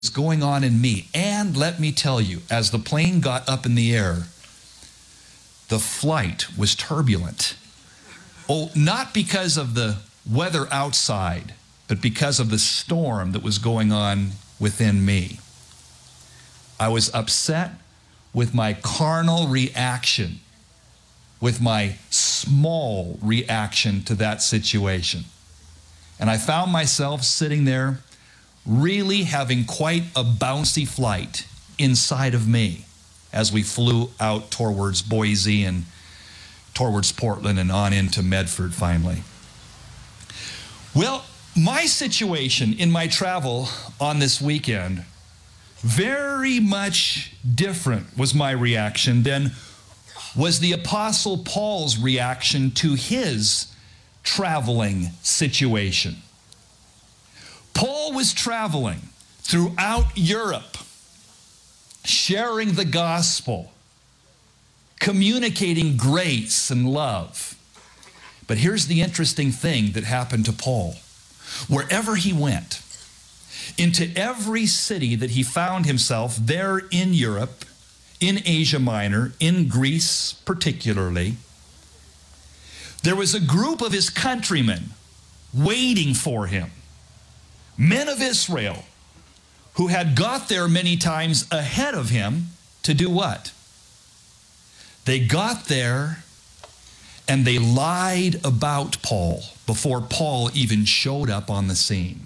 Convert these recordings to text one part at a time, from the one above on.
going on in me. And let me tell you, as the plane got up in the air, the flight was turbulent. Oh, not because of the weather outside, but because of the storm that was going on within me. I was upset with my carnal reaction, with my small reaction to that situation. And I found myself sitting there really having quite a bouncy flight inside of me as we flew out towards Boise and towards Portland and on into Medford finally. Well, my situation in my travel on this weekend, very much different was my reaction than was the Apostle Paul's reaction to his traveling situation. Paul was traveling throughout Europe, sharing the gospel, communicating grace and love. But here's the interesting thing that happened to Paul. Wherever he went, into every city that he found himself there in Europe, in Asia Minor, in Greece particularly, there was a group of his countrymen waiting for him. Men of Israel who had got there many times ahead of him to do what? They got there and they lied about Paul before Paul even showed up on the scene.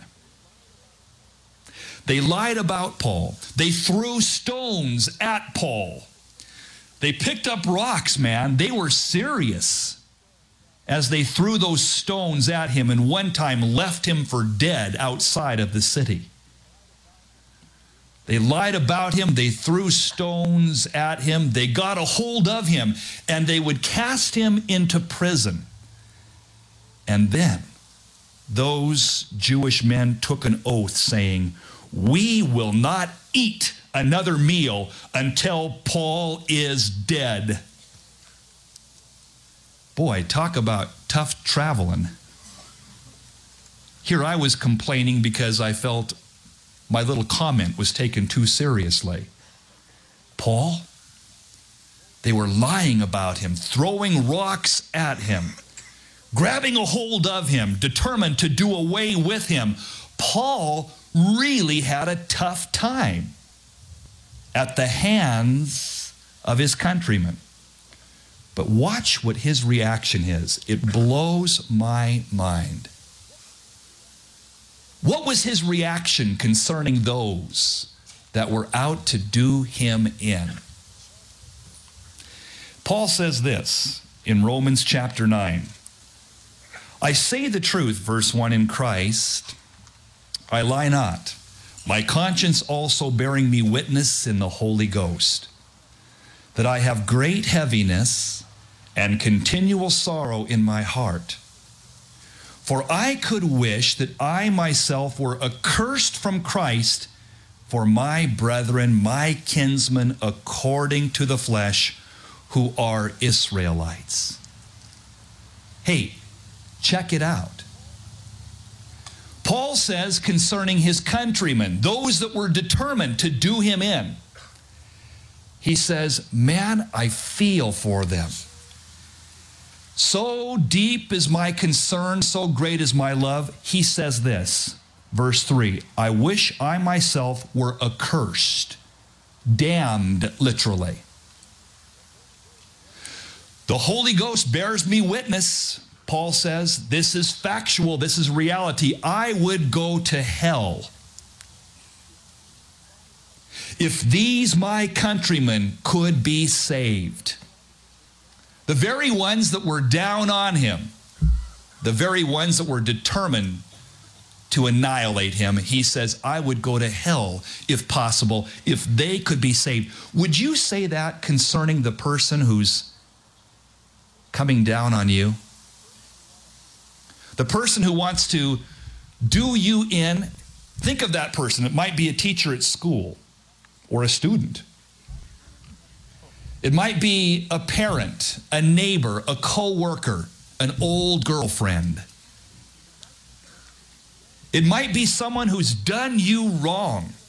They lied about Paul. They threw stones at Paul. They picked up rocks, man. They were serious as they threw those stones at him and one time left him for dead outside of the city. They lied about him. They threw stones at him. They got a hold of him and they would cast him into prison. And then those Jewish men took an oath saying, "We will not eat another meal until Paul is dead." Boy, talk about tough traveling. Here I was complaining because I felt my little comment was taken too seriously. Paul? They were lying about him, throwing rocks at him, grabbing a hold of him, determined to do away with him. Paul really had a tough time at the hands of his countrymen. But watch what his reaction is. It blows my mind. What was his reaction concerning those that were out to do him in? Paul says this in Romans chapter 9. I say the truth, verse 1, in Christ, I lie not, my conscience also bearing me witness in the Holy Ghost, that I have great heaviness and continual sorrow in my heart. For I could wish that I myself were accursed from Christ for my brethren, my kinsmen, according to the flesh, who are Israelites. Hey, check it out. Paul says concerning his countrymen, those that were determined to do him in, he says, man, I feel for them. So deep is my concern, so great is my love. He says this, verse 3, I wish I myself were accursed, damned literally. The Holy Ghost bears me witness, Paul says, this is factual, this is reality. I would go to hell if these my countrymen could be saved. The very ones that were down on him, the very ones that were determined to annihilate him, he says, I would go to hell if possible, if they could be saved. Would you say that concerning the person who's coming down on you? The person who wants to do you in, think of that person. It might be a teacher at school or a student. It might be a parent, a neighbor, a co-worker, an old girlfriend. It might be someone who's done you wrong.